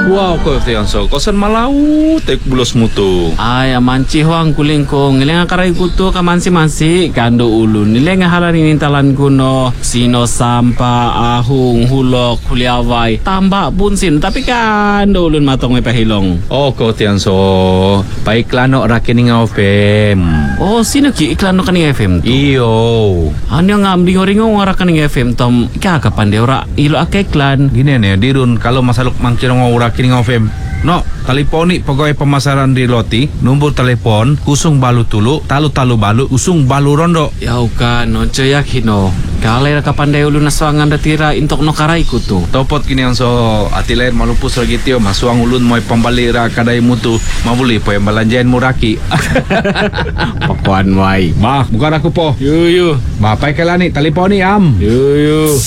Wow ko tiyan so kosan malau tek bulos mutu. Ay, manci huang kuling ko. Ngilang akaray ko to ka mansi-mansi. Kando ulun. Nilang halan inintalan ko no. Sino sampa, ahung, hulok, huliaway. Tambak pun sin. Tapi kando ulun matong may pahilong. Oh ko tiyan so paiklano rakining FM. Oh, sino ki iklan no kaning FM to? Iyo. Ano nga ringo-ringo ngara kaning FM tom. Ikakapan de ora. Ilo ake iklan. Gini nih dirun kalau masaluk mangkirong rakining FM. No, teleponi pegawai pemasaran di Loti, nombor telepon kusung balu tulu, talu balu, usung balu rondo. Yau ka no yakin no. Kalay ra kapandai ulun na swangan datira intok no karay ko to. Topot kini yang so atilair malupus lagi tio masuang ulun moy pambalira kadai mutu mabuli po yang balanjain muraki. Pakuan wai. Bah, bukan aku po. Yu. Bah, pai kelani teleponi am. Yu.